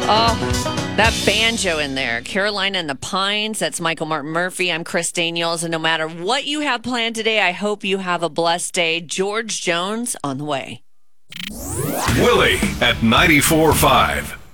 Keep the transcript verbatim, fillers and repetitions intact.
Oh, that banjo in there. Carolina and the Pines. That's Michael Martin Murphy. I'm Chris Daniels. And no matter what you have planned today, I hope you have a blessed day. George Jones on the way. Willie at ninety-four point five.